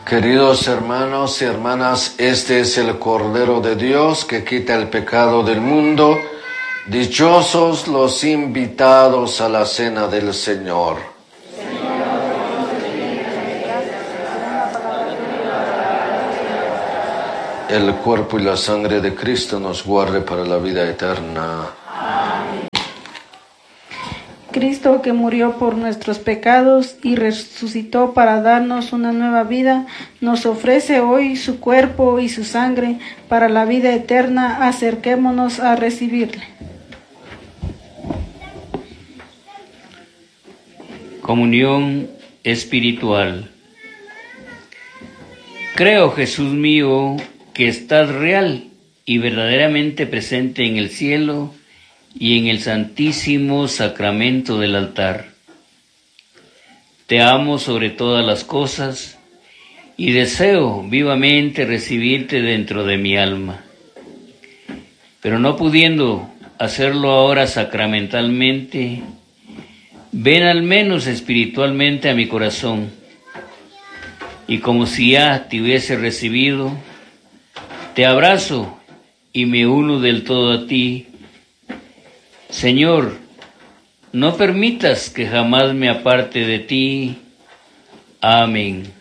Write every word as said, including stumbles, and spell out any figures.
Queridos hermanos y hermanas, este es el Cordero de Dios que quita el pecado del mundo. Dichosos los invitados a la cena del Señor. El cuerpo y la sangre de Cristo nos guarde para la vida eterna. Cristo, que murió por nuestros pecados y resucitó para darnos una nueva vida, nos ofrece hoy su cuerpo y su sangre para la vida eterna. Acerquémonos a recibirle. Comunión espiritual. Creo, Jesús mío, que estás real y verdaderamente presente en el cielo y en el santísimo sacramento del altar. Te amo sobre todas las cosas y deseo vivamente recibirte dentro de mi alma. Pero no pudiendo hacerlo ahora sacramentalmente, ven al menos espiritualmente a mi corazón, y como si ya te hubiese recibido, te abrazo y me uno del todo a ti. Señor, no permitas que jamás me aparte de ti. Amén.